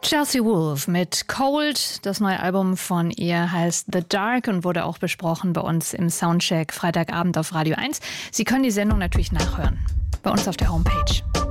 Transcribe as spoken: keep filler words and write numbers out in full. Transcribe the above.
Chelsea Wolfe mit Cold. Das neue Album von ihr heißt The Dark und wurde auch besprochen bei uns im Soundcheck Freitagabend auf Radio eins. Sie können die Sendung natürlich nachhören bei uns auf der Homepage.